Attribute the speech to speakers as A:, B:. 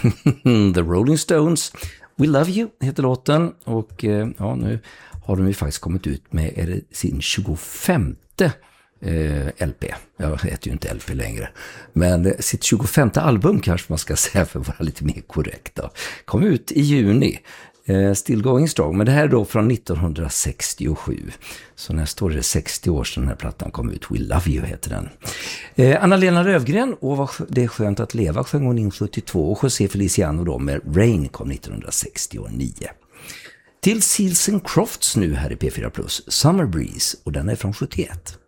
A: The Rolling Stones, We Love You heter låten. Och nu har de ju faktiskt kommit ut med sin 25:e LP. Jag heter ju inte LP längre. Men sitt 25:e album kanske man ska säga för att vara lite mer korrekt då. Kom ut i juni. Still Going Strong. Men det här är då från 1967. Så nästa år är det 60 år sedan den här plattan kom ut. We Love You heter den. Anna-Lena Löfgren, Det är skönt att leva, sjöng hon in 72. Och José Feliciano då med Rain kom 1969. Till Seals & Crofts nu här i P4+. Summer Breeze, och den är från 71.